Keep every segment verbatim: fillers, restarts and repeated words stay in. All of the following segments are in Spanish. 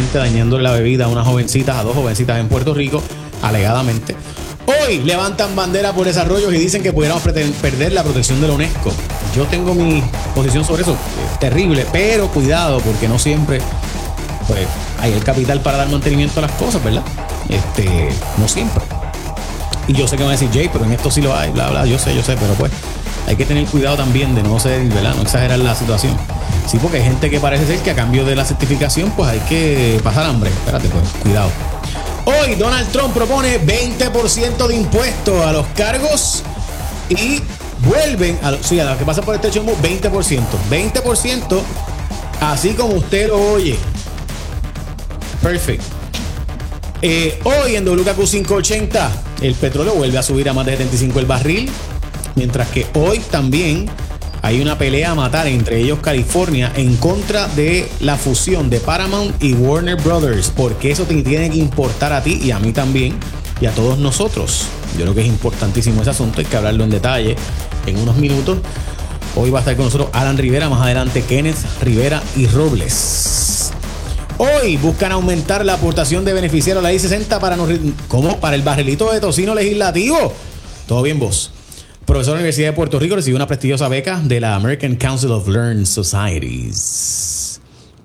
supuestamente dañándole la bebida a unas jovencitas, a dos jovencitas en Puerto Rico, alegadamente. Hoy levantan bandera por desarrollos y dicen que pudiéramos perder la protección de la UNESCO. Yo tengo mi posición sobre eso, es terrible, pero cuidado, porque no siempre pues, hay el capital para dar mantenimiento a las cosas, ¿verdad? Este, no siempre. Y yo sé que van a decir, Jay, pero en esto sí lo hay, bla, bla, yo sé, yo sé, pero pues hay que tener cuidado también de no ser, ¿verdad? No exagerar la situación. Sí, porque hay gente que parece ser que a cambio de la certificación, pues hay que pasar hambre. Espérate, pues, cuidado. Hoy Donald Trump propone veinte por ciento de impuestos a los cargos y vuelven a, sí, a los que pasan por este chumbo, veinte por ciento. veinte por ciento, así como usted lo oye. Perfecto. Eh, hoy en W K Q quinientos ochenta el petróleo vuelve a subir a más de setenta y cinco el barril, mientras que hoy también hay una pelea a matar entre ellos California en contra de la fusión de Paramount y Warner Brothers, porque eso te tiene que importar a ti y a mí también y a todos nosotros. Yo creo que es importantísimo ese asunto, hay que hablarlo en detalle en unos minutos. Hoy va a estar con nosotros Alan Rivera, más adelante Kenneth Rivera y Robles. Hoy buscan aumentar la aportación de beneficiario a la I sesenta para, no, ¿cómo? Para el barrilito de tocino legislativo. ¿Todo bien, vos? Profesor de la Universidad de Puerto Rico, recibió una prestigiosa beca de la American Council of Learned Societies.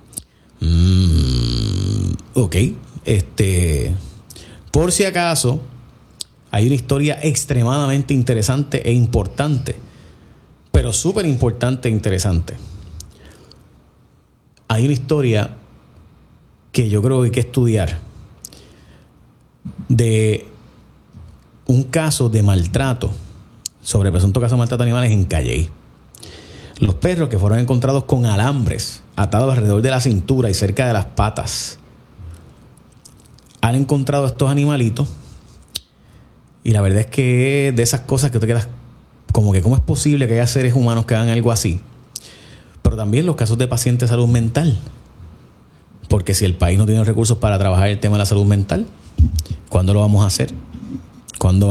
Mm, ok. Este, por si acaso, hay una historia extremadamente interesante e importante, pero súper importante e interesante. Hay una historia que yo creo que hay que estudiar de un caso de maltrato, sobre presunto caso de maltrato a animales en Calley. Los perros que fueron encontrados con alambres atados alrededor de la cintura y cerca de las patas han encontrado estos animalitos, y la verdad es que de esas cosas que te quedas como que cómo es posible que haya seres humanos que hagan algo así. Pero también los casos de pacientes de salud mental, porque si el país no tiene recursos para trabajar el tema de la salud mental, ¿cuándo lo vamos a hacer? ¿Cuándo?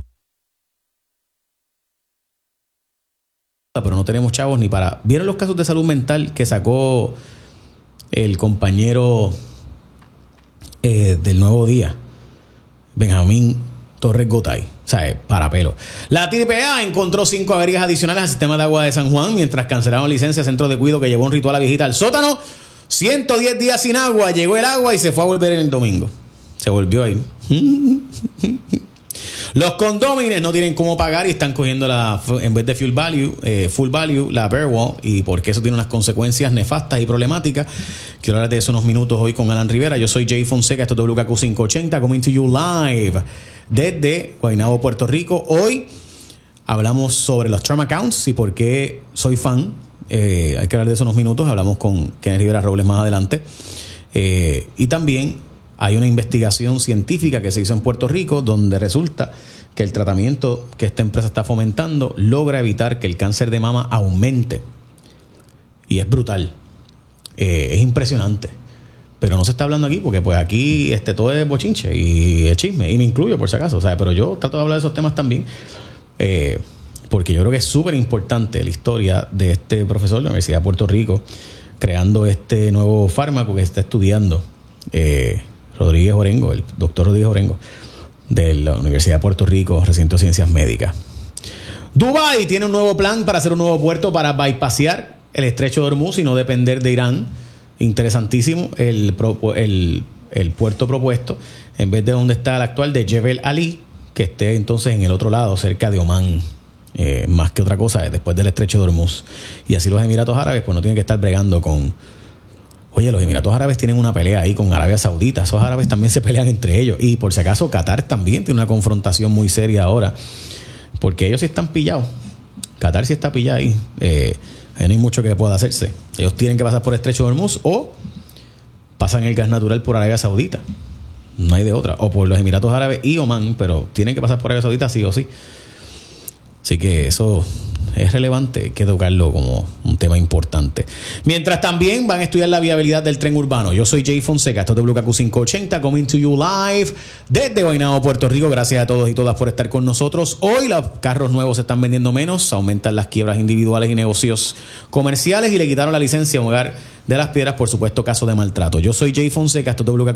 Pero no tenemos chavos ni para... ¿Vieron los casos de salud mental que sacó el compañero eh, del Nuevo Día, Benjamín Torres Gotay? O sea, eh, para pelo. La T P A encontró cinco averías adicionales al sistema de agua de San Juan mientras cancelaron licencia a Centro de Cuido que llevó un ritual a la viejita al sótano. ciento diez días sin agua, llegó el agua y se fue a volver en el domingo. Se volvió ahí. Los condóminos no tienen cómo pagar y están cogiendo la, en vez de full value, eh, full value, la Verwall, y porque eso tiene unas consecuencias nefastas y problemáticas. Quiero hablar de eso unos minutos hoy con Alan Rivera. Yo soy Jay Fonseca, esto es W K Q quinientos ochenta, coming to you live desde Guaynabo, Puerto Rico. Hoy hablamos sobre los term accounts y por qué soy fan. Eh, hay que hablar de eso unos minutos. Hablamos con Kenneth Rivera Robles más adelante. Eh, y también hay una investigación científica que se hizo en Puerto Rico donde resulta que el tratamiento que esta empresa está fomentando logra evitar que el cáncer de mama aumente. Y es brutal. Eh, es impresionante. Pero no se está hablando aquí porque pues aquí este, todo es bochinche y es chisme. Y me incluyo por si acaso. O sea, pero yo trato de hablar de esos temas también. Eh, porque yo creo que es súper importante la historia de este profesor de la Universidad de Puerto Rico creando este nuevo fármaco que está estudiando eh, Rodríguez Orengo, el doctor Rodríguez Orengo de la Universidad de Puerto Rico, recinto de ciencias médicas. Dubái tiene un nuevo plan para hacer un nuevo puerto para bypassear el estrecho de Hormuz y no depender de Irán. Interesantísimo el, el, el puerto propuesto, en vez de donde está el actual de Jebel Ali, que esté entonces en el otro lado, cerca de Omán. Eh, más que otra cosa, después del estrecho de Hormuz. Y así los Emiratos Árabes pues no tienen que estar bregando con... Oye, los Emiratos Árabes tienen una pelea ahí con Arabia Saudita. Esos árabes también se pelean entre ellos. Y por si acaso, Qatar también tiene una confrontación muy seria ahora. Porque ellos sí están pillados. Qatar sí está pillado ahí. Eh, no hay mucho que pueda hacerse. Ellos tienen que pasar por el estrecho de Hormuz o pasan el gas natural por Arabia Saudita. No hay de otra. O por los Emiratos Árabes y Omán, pero tienen que pasar por Arabia Saudita sí o sí. Así que eso es relevante, hay que tocarlo como un tema importante. Mientras también van a estudiar la viabilidad del tren urbano. Yo soy Jay Fonseca, esto es W K Q quinientos ochenta, coming to you live desde Guaynabo, Puerto Rico. Gracias a todos y todas por estar con nosotros. Hoy los carros nuevos se están vendiendo menos, aumentan las quiebras individuales y negocios comerciales y le quitaron la licencia a un hogar de Las Piedras por supuesto caso de maltrato. Yo soy Jay Fonseca, esto es W K Q